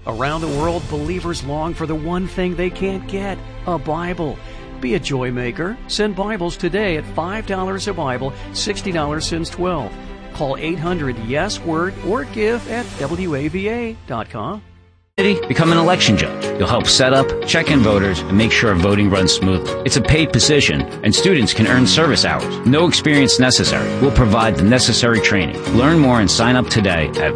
Around the world, believers long for the one thing they can't get, a Bible. Be a joy maker. Send Bibles today at $5 a Bible, $60 since 12. Call 800-YES-WORD or give at WAVA.com. Become an election judge. You'll help set up, check in voters, and make sure voting runs smoothly. It's a paid position, and students can earn service hours. No experience necessary. We'll provide the necessary training. Learn more and sign up today at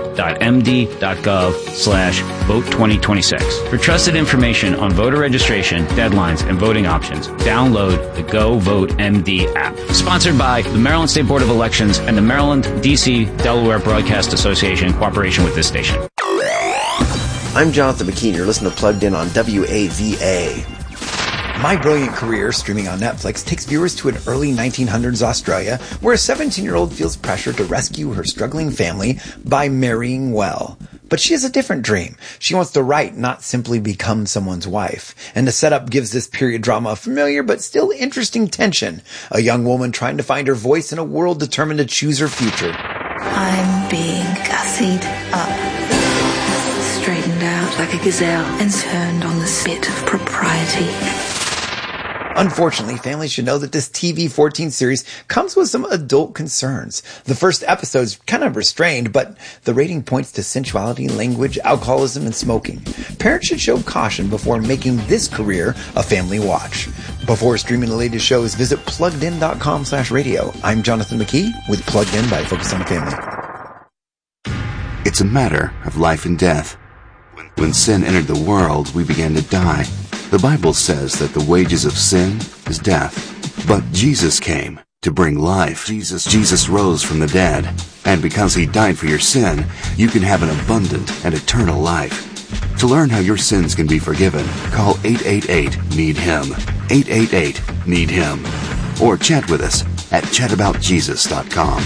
vote.md.gov/vote2026. For trusted information on voter registration, deadlines, and voting options, download the Go Vote MD app. Sponsored by the Maryland State Board of Elections and the Maryland, D.C., Delaware Broadcast Association in cooperation with this station. I'm Jonathan McKean. You're listening to Plugged In on WAVA. My Brilliant Career, streaming on Netflix, takes viewers to an early 1900s Australia where a 17-year-old feels pressure to rescue her struggling family by marrying well. But she has a different dream. She wants to write, not simply become someone's wife. And the setup gives this period drama a familiar but still interesting tension. A young woman trying to find her voice in a world determined to choose her future. I'm being gussied up, straightened out like a gazelle, and turned on the spit of propriety. Unfortunately, families should know that this TV 14 series comes with some adult concerns. The first episode's kind of restrained, but the rating points to sensuality, language, alcoholism, and smoking. Parents should show caution before making this career a family watch. Before streaming the latest shows, visit pluggedin.com/radio. I'm Jonathan McKee with Plugged In by Focus on the Family. It's a matter of life and death. When sin entered the world, we began to die. The Bible says that the wages of sin is death. But Jesus came to bring life. Jesus rose from the dead. And because he died for your sin, you can have an abundant and eternal life. To learn how your sins can be forgiven, call 888-NEED-HIM. 888-NEED-HIM. Or chat with us at chataboutjesus.com.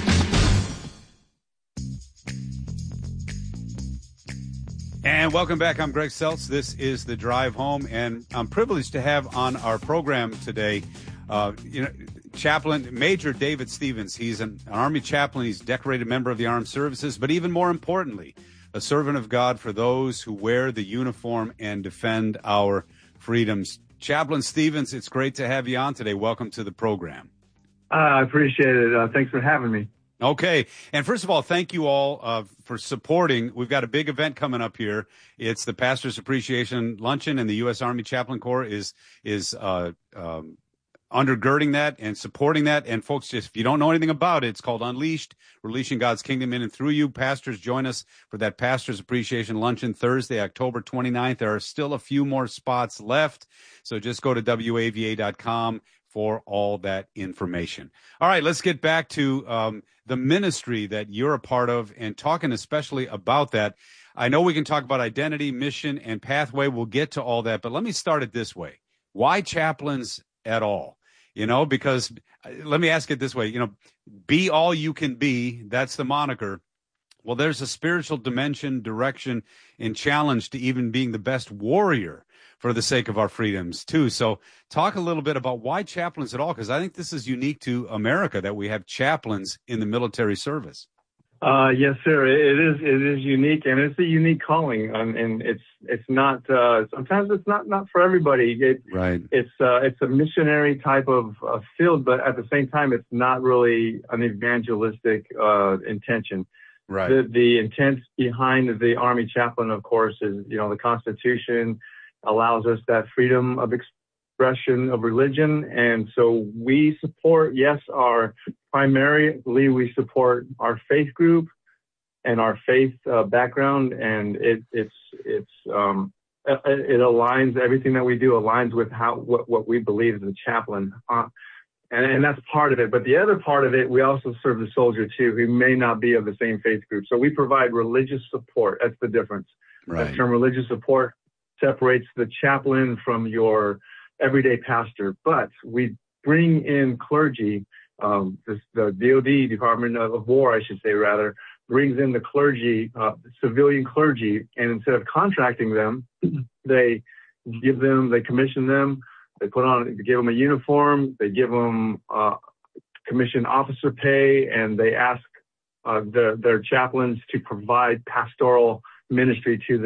And welcome back. I'm Greg Seltz. This is The Drive Home, and I'm privileged to have on our program today, Chaplain Major David Stevens. He's an Army chaplain. He's a decorated member of the Armed Services, but even more importantly, a servant of God for those who wear the uniform and defend our freedoms. Chaplain Stevens, it's great to have you on today. Welcome to the program. I appreciate it. Thanks for having me. Okay. And first of all, thank you all for supporting. We've got a big event coming up here. It's the Pastor's Appreciation Luncheon, and the U.S. Army Chaplain Corps is undergirding that and supporting that. And folks, just if you don't know anything about it, it's called Unleashed, Releasing God's Kingdom in and Through You. Pastors, join us for that Pastor's Appreciation Luncheon Thursday, October 29th. There are still a few more spots left, so just go to WAVA.com for all that information. All right, let's get back to the ministry that you're a part of and talking especially about that. I know we can talk about identity, mission, and pathway. We'll get to all that, but let me start it this way. Why chaplains at all? Because let me ask it this way, be all you can be, that's the moniker. Well, there's a spiritual dimension, direction, and challenge to even being the best warrior for the sake of our freedoms, too. So talk a little bit about why chaplains at all, because I think this is unique to America that we have chaplains in the military service. Yes, sir. It is unique, and it's a unique calling, and it's not. Sometimes it's not for everybody. Right. It's a missionary type of field, but at the same time, it's not really an evangelistic intention. Right. The intent behind the Army chaplain, of course, is the Constitution allows us that freedom of expression of religion, and so we support. Yes, primarily we support our faith group and our faith background, and it aligns. Everything that we do aligns with what we believe as a chaplain, and that's part of it. But the other part of it, we also serve the soldier too, who may not be of the same faith group. So we provide religious support. That's the difference. Right. The term religious support separates the chaplain from your everyday pastor, but we bring in clergy. The DoD, Department of War, I should say, rather, brings in the clergy, civilian clergy, and instead of contracting them, they commission them, they give them a uniform, they give them commissioned officer pay, and they ask their chaplains to provide pastoral ministry to them.